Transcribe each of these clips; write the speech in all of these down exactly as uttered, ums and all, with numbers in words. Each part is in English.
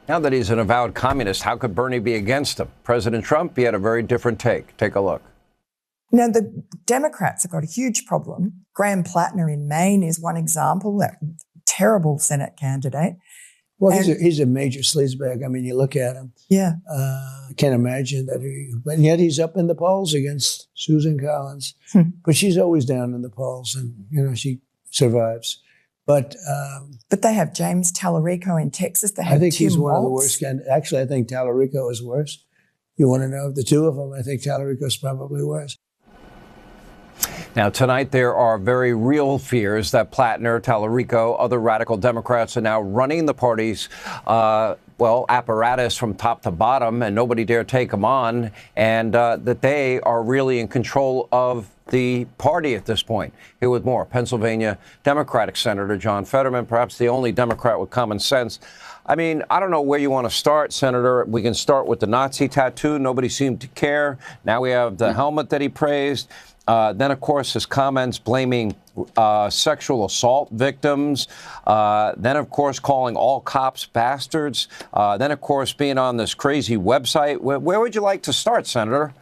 Now that he's an avowed communist, how could Bernie be against him? President Trump, he had a very different take. Take a look. Now, the Democrats have got a huge problem. Graham Plattner in Maine is one example, that terrible Senate candidate. Well, he's a, he's a major sleazebag. I mean, you look at him. Yeah. Uh, I can't imagine that he, but yet he's up in the polls against Susan Collins. Hmm. But she's always down in the polls, and, you know, she survives. But um, but they have James Tallarico in Texas. They have I think Tim he's one Walz. of the worst candidates. Actually, I think Tallarico is worse. You want to know of the two of them? I think Tallarico is probably worse. Now, tonight, there are very real fears that Plattner, Tallarico, other radical Democrats are now running the party's, uh, well, apparatus from top to bottom, and nobody dare take them on, and uh, that they are really in control of the party at this point. Here with more, Pennsylvania Democratic Senator John Fetterman, perhaps the only Democrat with common sense. I mean, I don't know where you want to start, Senator. We can start with the Nazi tattoo. Nobody seemed to care. Now we have the helmet that he praised. Uh, then, of course, his comments blaming uh, sexual assault victims. Uh, then, of course, calling all cops bastards. Uh, then, of course, being on this crazy website. Where, where would you like to start, Senator?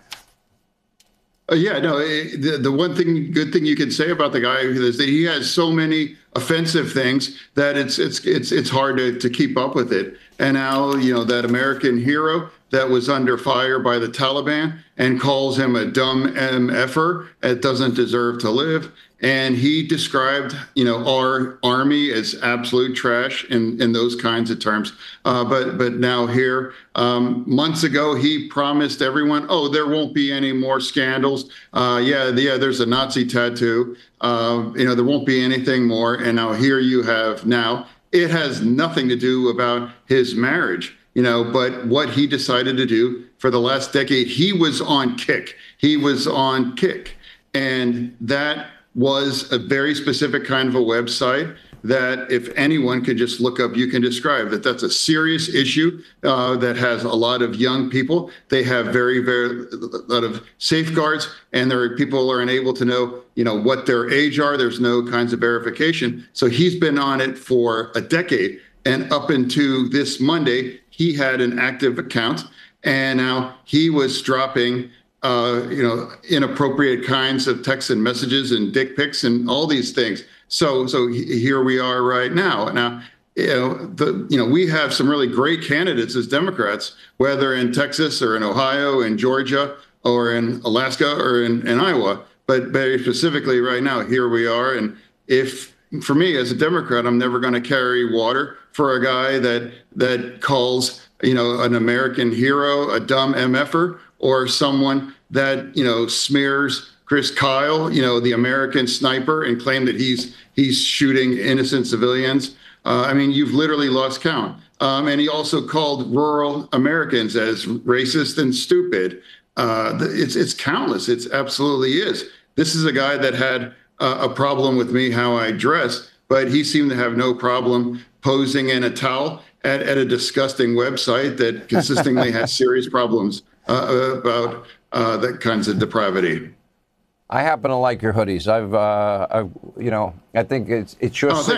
Uh, yeah, no, the, the one thing, good thing you can say about the guy is that he has so many offensive things that it's it's it's it's hard to, to keep up with it. And now, you know, that American hero that was under fire by the Taliban and calls him a dumb M F-er that doesn't deserve to live. And he described, you know, our army as absolute trash in, in those kinds of terms. Uh, but but now here, um, months ago, he promised everyone, oh, there won't be any more scandals. Uh, yeah, yeah, there's a Nazi tattoo. Uh, you know, there won't be anything more. And now here you have now, it has nothing to do about his marriage. You know, but what he decided to do for the last decade, he was on kick. He was on kick. And that was a very specific kind of a website that if anyone could just look up, you can describe that that's a serious issue uh, that has a lot of young people. They have very, very a lot of safeguards, and there are people are unable to know, you know, what their age are. There's no kinds of verification. So he's been on it for a decade. And up into this Monday, he had an active account, and now he was dropping, uh, you know, inappropriate kinds of texts and messages and dick pics and all these things. So, so here we are right now. Now, you know, the, you know, we have some really great candidates as Democrats, whether in Texas or in Ohio, in Georgia, or in Alaska, or in, in Iowa. But very specifically, right now, here we are. And if for me as a Democrat, I'm never going to carry water for a guy that that calls, you know, an American hero a dumb M F-er, or someone that, you know, smears Chris Kyle, you know, the American sniper, and claim that he's he's shooting innocent civilians. Uh, I mean, you've literally lost count. Um, and he also called rural Americans as racist and stupid. Uh, it's it's countless. It's absolutely is. This is a guy that had uh, a problem with me how I dress, but he seemed to have no problem posing in a towel at, at a disgusting website that consistently has serious problems uh, about uh, that kinds of depravity. I happen to like your hoodies. I've, uh, I've, you know, I think it's it's your. Oh,